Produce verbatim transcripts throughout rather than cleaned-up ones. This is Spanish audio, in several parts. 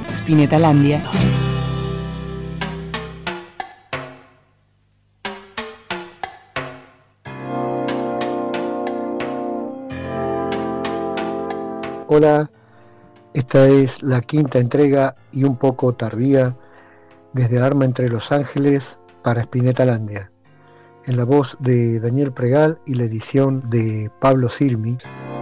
Spinetalandia. Hola, esta es la quinta entrega y un poco tardía desde el Arma entre los Ángeles para Spinetalandia, en la voz de Daniel Pregal y la edición de Pablo Silmi.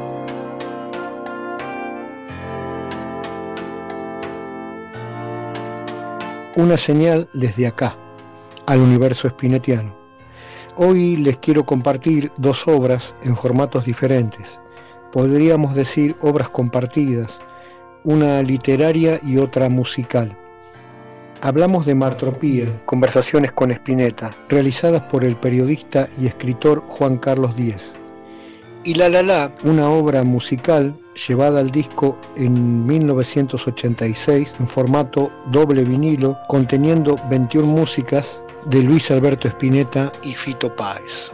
Una señal desde acá, al universo spinetiano. Hoy les quiero compartir dos obras en formatos diferentes. Podríamos decir obras compartidas, una literaria y otra musical. Hablamos de Martropía, conversaciones con Spinetta, realizadas por el periodista y escritor Juan Carlos Díez. Y La La La, una obra musical llevada al disco en mil novecientos ochenta y seis en formato doble vinilo, conteniendo veintiuna músicas de Luis Alberto Spinetta y Fito Páez.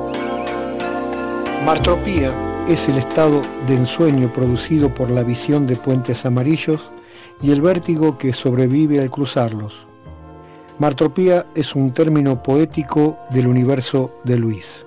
Martropía es el estado de ensueño producido por la visión de puentes amarillos y el vértigo que sobrevive al cruzarlos. Martropía es un término poético del universo de Luis.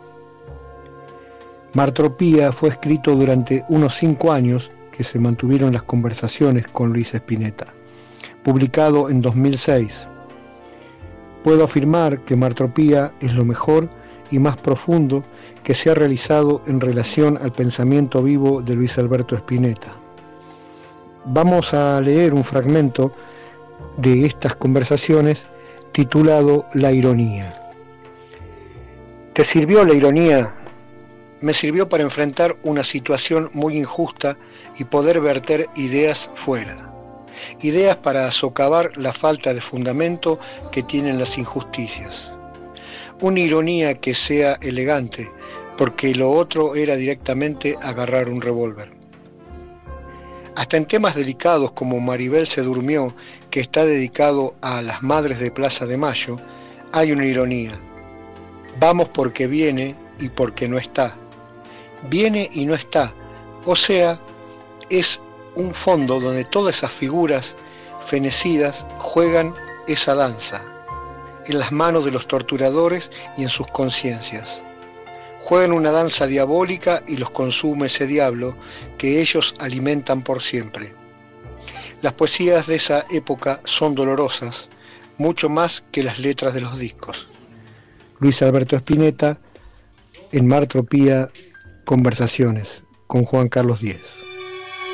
Martropía fue escrito durante unos cinco años que se mantuvieron las conversaciones con Luis Spinetta, publicado en dos mil seis. Puedo afirmar que Martropía es lo mejor y más profundo que se ha realizado en relación al pensamiento vivo de Luis Alberto Spinetta. Vamos a leer un fragmento de estas conversaciones titulado La ironía. ¿Te sirvió la ironía? Me sirvió para enfrentar una situación muy injusta y poder verter ideas fuera. Ideas para socavar la falta de fundamento que tienen las injusticias. Una ironía que sea elegante, porque lo otro era directamente agarrar un revólver. Hasta en temas delicados como Maribel se durmió, que está dedicado a las madres de Plaza de Mayo, hay una ironía. Vamos porque viene y porque no está. Viene y no está, o sea, es un fondo donde todas esas figuras fenecidas juegan esa danza, en las manos de los torturadores y en sus conciencias. Juegan una danza diabólica y los consume ese diablo que ellos alimentan por siempre. Las poesías de esa época son dolorosas, mucho más que las letras de los discos. Luis Alberto Spinetta, en Martropía, conversaciones con Juan Carlos Díez.